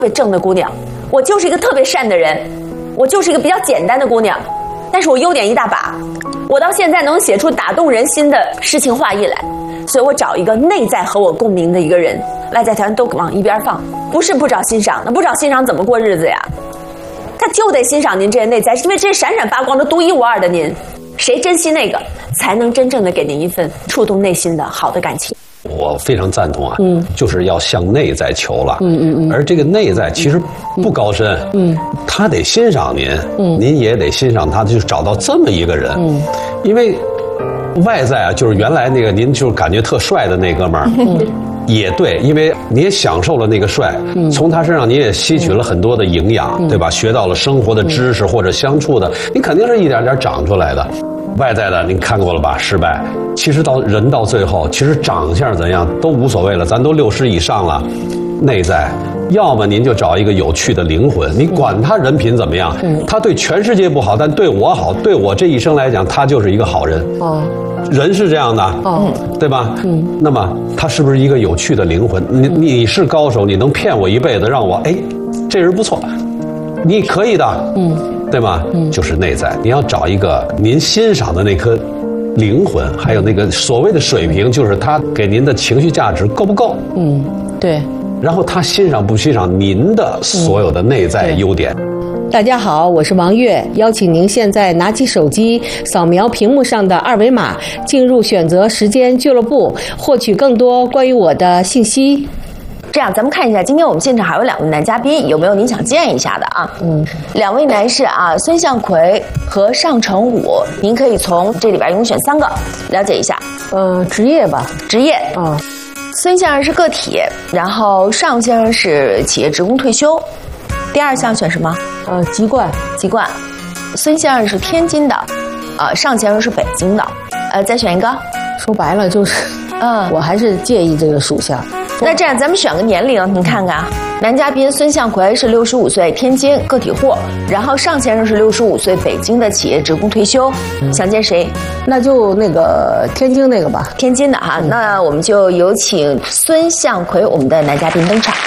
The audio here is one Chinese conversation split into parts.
别正的姑娘，我就是一个特别善的人，我就是一个比较简单的姑娘，但是我优点一大把，我到现在能写出打动人心的诗情画意来，所以我找一个内在和我共鸣的一个人，外在条件都往一边放，不是不找欣赏，那不找欣赏怎么过日子呀？他就得欣赏您这些内在，因为这闪闪发光的独一无二的您，谁珍惜那个，才能真正的给您一份触动内心的好的感情。 我非常赞同啊，就是要向内在求了，而这个内在其实不高深，他得欣赏您，您也得欣赏他，就是找到这么一个人，因为外在啊，就是原来那个您就是感觉特帅的那哥们儿，也对，因为你也享受了那个帅，从他身上你也吸取了很多的营养，对吧？学到了生活的知识或者相处的，你肯定是一点点长出来的。外在的您看过了吧？失败，其实人到最后，其实长相怎样都无所谓了，咱都60以上了，内在。要么您就找一个有趣的灵魂，你管他人品怎么样，他对全世界不好，但对我好，对我这一生来讲，他就是一个好人。人是这样的，对吧？那么他是不是一个有趣的灵魂？你是高手，你能骗我一辈子，让我这人不错，你可以的，对吗？就是内在，你要找一个您欣赏的那颗灵魂，还有那个所谓的水平，就是他给您的情绪价值够不够？ 对。 然后他欣赏不欣赏您的所有的内在优点。 大家好，我是王悦，邀请您现在拿起手机，扫描屏幕上的2维码，进入选择时间俱乐部，获取更多关于我的信息。 这样，咱们看一下，今天我们现场还有2位男嘉宾，有没有您想见一下的啊？2位男士啊，孙向奎和尚成武，您可以从这里边一共选3个，了解一下。 职业吧， 职业啊。孙先生是个体，然后尚先生是企业职工退休。第2项选什么？ 籍贯。 籍贯。孙先生是天津的，尚先生是北京的。再选一个。 说白了就是，我还是介意这个属相。 那这样咱们选个年龄，您看看，男嘉宾孙向奎是65岁，天津个体户，然后尚先生是65岁，北京的企业职工退休，想见谁？ 那就那个天津那个吧。 天津的哈，那我们就有请孙向奎，我们的男嘉宾登场。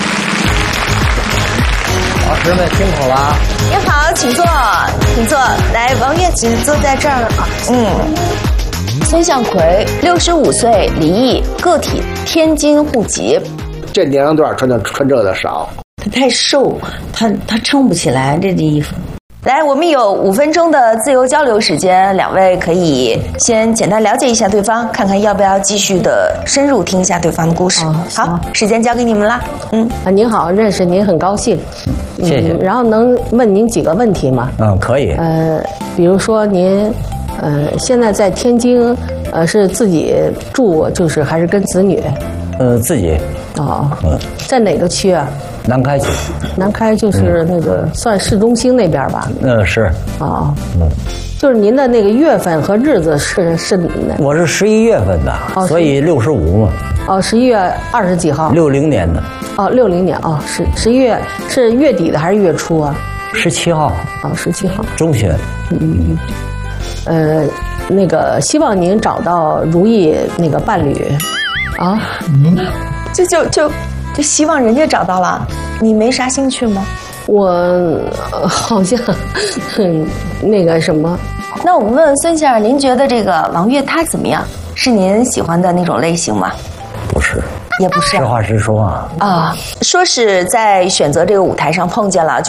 老师们辛苦了。 您好，请坐，请坐。来，王悦请坐在这儿啊。孙向奎65岁，离异，个体，天津户籍。 这年龄段穿这的少。 他太瘦，他撑不起来这衣服。 来，我们有5分钟的自由交流时间，2位可以先简单了解一下对方，看看要不要继续的深入听一下对方的故事。好，时间交给你们啦。 您好，认识您很高兴。 谢谢。 然后能问您几个问题吗？ 可以。 比如说您。现在在天津，是自己住，就是还是跟子女？ 自己。 在哪个区啊？ 南开区。 南开就是那个算市中心那边吧？ 是。 就是您的那个月份和日子是哪？ 我是11月份的，所以65嘛。 11月20几号 ？60年的。 60年11月是月底的还是月初啊 ？17号。 17号。 中学。 那个希望您找到如意那个伴侣， 就希望人家找到了，你没啥兴趣吗？ 我好像那个什么。 那我们问问孙先生，您觉得这个王悦他怎么样？是您喜欢的那种类型吗？ 不是。 也不是。 实话实说啊。 说是在选择这个舞台上碰见了。